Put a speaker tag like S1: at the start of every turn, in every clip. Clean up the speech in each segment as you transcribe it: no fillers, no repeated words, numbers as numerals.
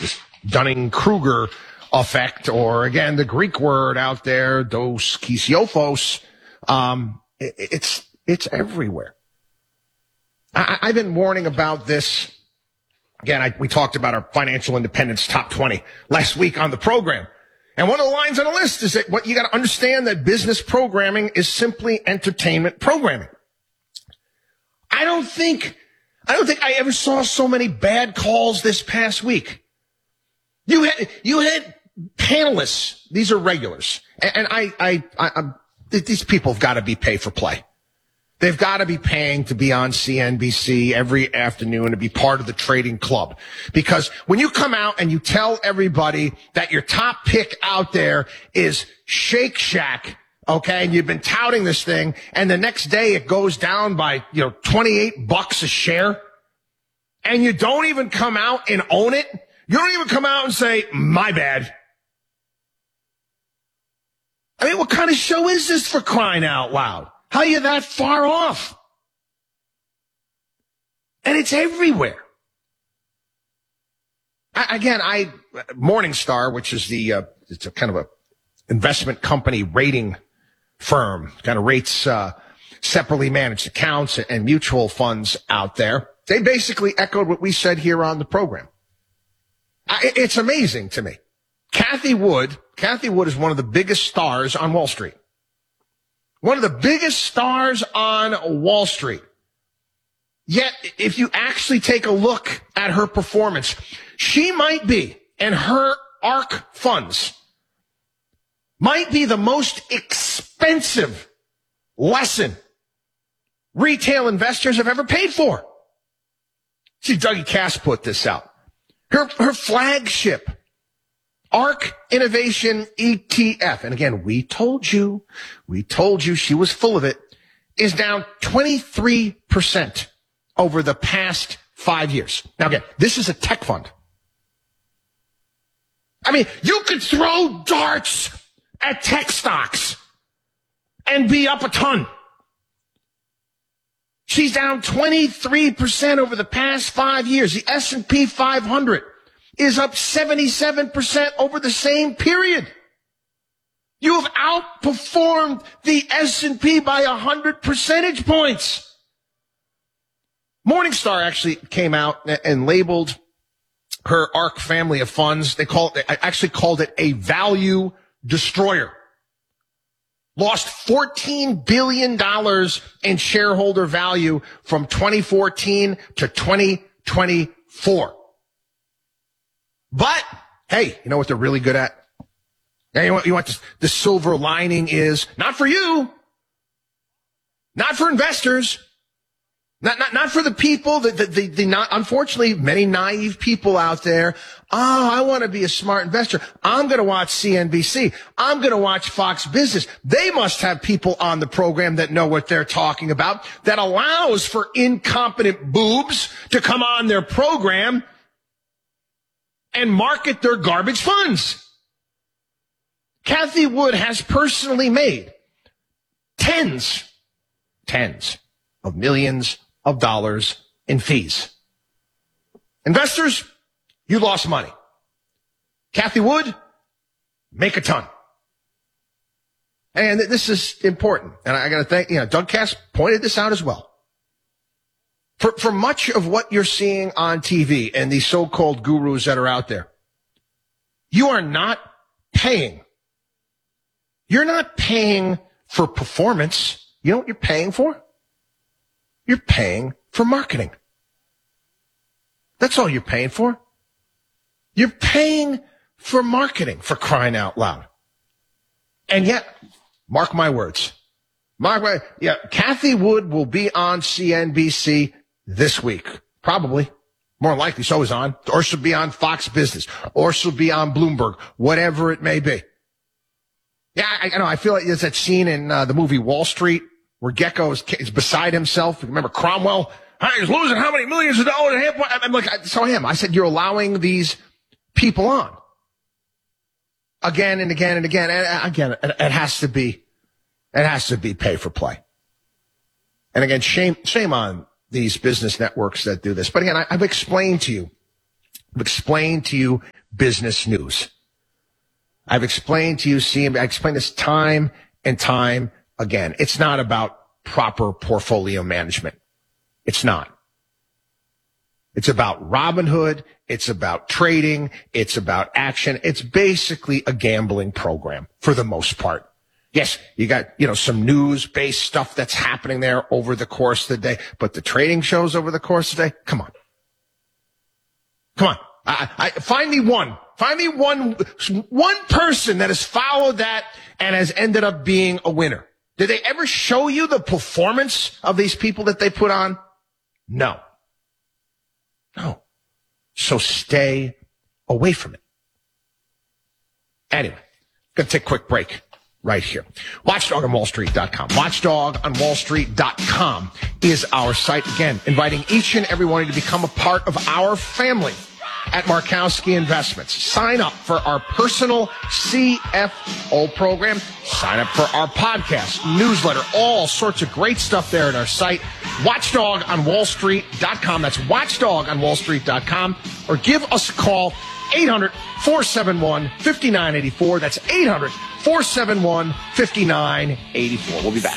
S1: this Dunning-Kruger effect, or again, the Greek word out there, dos kysiophos. It's everywhere. I've been warning about this. Again, we talked about our financial independence top 20 last week on the program. And one of the lines on the list is that what you got to understand that business programming is simply entertainment programming. I don't think I ever saw so many bad calls this past week. You had panelists. These are regulars. And these people have got to be pay for play. They've got to be paying to be on CNBC every afternoon to be part of the trading club. Because when you come out and you tell everybody that your top pick out there is Shake Shack, okay, and you've been touting this thing, and the next day it goes down by, $28 a share, and you don't even come out and own it, you don't even come out and say, my bad. I mean, what kind of show is this, for crying out loud? How are you that far off? And it's everywhere. Morningstar, which is it's a kind of a investment company rating firm, kind of rates separately managed accounts and mutual funds out there. They basically echoed what we said here on the program. It's amazing to me. Cathie Wood is one of the biggest stars on Wall Street. One of the biggest stars on Wall Street. Yet, if you actually take a look at her performance, she might be, and her ARK funds might be the most expensive lesson retail investors have ever paid for. See, Dougie Cass put this out. Her flagship ARK Innovation ETF, and again, we told you she was full of it, is down 23% over the past 5 years. Now again, this is a tech fund. I mean, you could throw darts at tech stocks and be up a ton. She's down 23% over the past 5 years. The S&P 500 is up 77% over the same period. You have outperformed the S&P by 100 percentage points. Morningstar actually came out and labeled her ARK family of funds. They called it a value destroyer. Lost $14 billion in shareholder value from 2014 to 2024. But, hey, you know what they're really good at? You know what the silver lining is? Not for you. Not for investors. Not for the people, unfortunately, many naive people out there. Oh, I want to be a smart investor. I'm going to watch CNBC. I'm going to watch Fox Business. They must have people on the program that know what they're talking about, that allows for incompetent boobs to come on their program and market their garbage funds. Cathie Wood has personally made tens of millions of dollars in fees. Investors, you lost money. Cathie Wood, make a ton. And this is important. And I got to thank, Doug Cass pointed this out as well. For much of what you're seeing on TV and these so-called gurus that are out there, you are not paying. You're not paying for performance. You know what you're paying for? You're paying for marketing. That's all you're paying for. You're paying for marketing, for crying out loud. And yet, mark my words. Cathie Wood will be on CNBC this week. Probably. More likely, so is on. Or she'll be on Fox Business. Or she'll be on Bloomberg. Whatever it may be. Yeah, I know. I feel like there's that scene in the movie Wall Street where Gecko is beside himself. Remember Cromwell? He's losing how many millions of dollars? I'm like, so I am. I said, you're allowing these people on. Again and again and again. And again, it has to be pay for play. And again, shame on these business networks that do this. But again, I've explained to you I've explained to you business news. I've explained to you CNBC. I explained this time and time again. It's not about proper portfolio management. It's not. It's about Robinhood. It's about trading. It's about action. It's basically a gambling program for the most part. Yes, you got, some news-based stuff that's happening there over the course of the day, but the trading shows over the course of the day, come on. Find me one person that has followed that and has ended up being a winner. Did they ever show you the performance of these people that they put on? No. So stay away from it. Anyway, gonna take a quick break right here. WatchdogOnWallStreet.com. WatchdogOnWallStreet.com is our site. Again, inviting each and every one of you to become a part of our family at Markowski Investments. Sign up for our personal CFO program. Sign up for our podcast, newsletter, all sorts of great stuff there at our site. WatchdogOnWallStreet.com. That's WatchdogOnWallStreet.com. Or give us a call, 800-471-5984. That's 800-471-5984. We'll be back.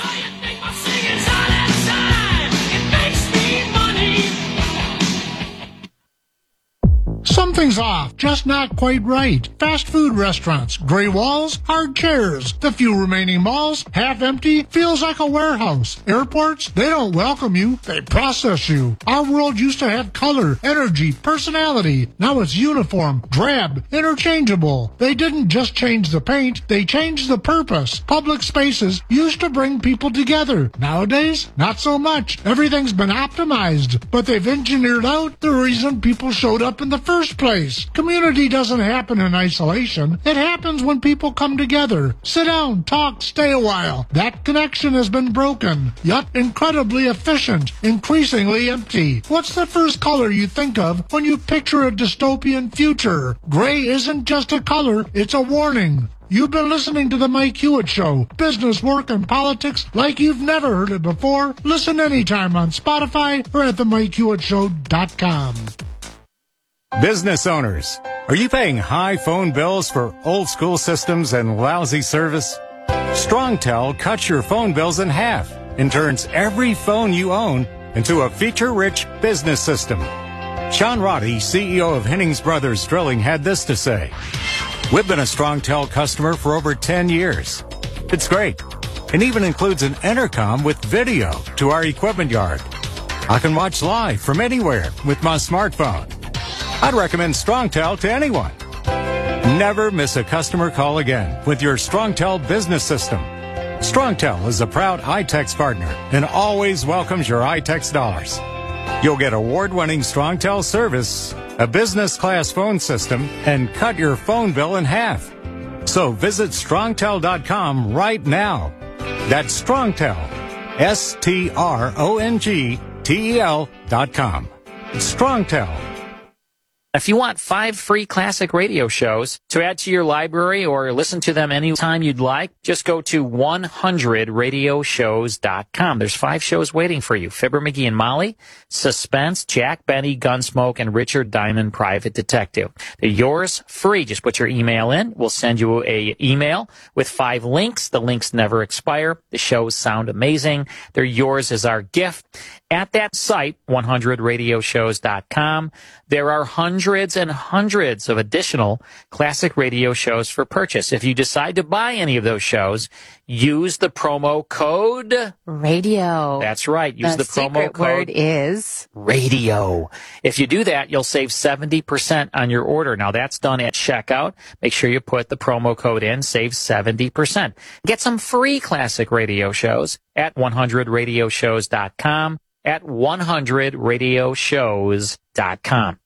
S2: Something's off, just not quite right. Fast food restaurants, gray walls, hard chairs. The few remaining malls, half empty, feels like a warehouse. Airports, they don't welcome you, they process you. Our world used to have color, energy, personality. Now it's uniform, drab, interchangeable. They didn't just change the paint, they changed the purpose. Public spaces used to bring people together. Nowadays, not so much. Everything's been optimized, but they've engineered out the reason people showed up in the first place. Community doesn't happen in isolation. It happens when people come together. Sit down, talk, stay a while. That connection has been broken, yet incredibly efficient, increasingly empty. What's the first color you think of when you picture a dystopian future? Gray isn't just a color, it's a warning. You've been listening to The Mike Hewitt Show. Business, work, and politics like you've never heard it before. Listen anytime on Spotify or at themikehewittShow.com.
S3: Business owners, are you paying high phone bills for old school systems and lousy service? StrongTel cuts your phone bills in half and turns every phone you own into a feature-rich business system. Sean Roddy, CEO of Hennings Brothers Drilling, had this to say. We've been a StrongTel customer for over 10 years. It's great. It even includes an intercom with video to our equipment yard. I can watch live from anywhere with my smartphone. I'd recommend StrongTel to anyone. Never miss a customer call again with your StrongTel business system. StrongTel is a proud iTex partner and always welcomes your iTex dollars. You'll get award-winning StrongTel service, a business-class phone system, and cut your phone bill in half. So visit StrongTel.com right now. That's StrongTel, StrongTel.com. StrongTel.
S4: If you want 5 free classic radio shows to add to your library or listen to them anytime you'd like, just go to 100radioshows.com. There's 5 shows waiting for you. Fibber McGee and Molly, Suspense, Jack Benny, Gunsmoke, and Richard Diamond, Private Detective. They're yours free. Just put your email in. We'll send you a email with 5 links. The links never expire. The shows sound amazing. They're yours as our gift. At that site, 100radioshows.com, there are hundreds and hundreds of additional classic radio shows for purchase. If you decide to buy any of those shows, use the promo code
S5: radio.
S4: That's right. Use the promo code.
S5: Word is
S4: radio. If you do that, you'll save 70% on your order. Now that's done at checkout. Make sure you put the promo code in, save 70%. Get some free classic radio shows at 100radioshows.com. At 100radioshows.com.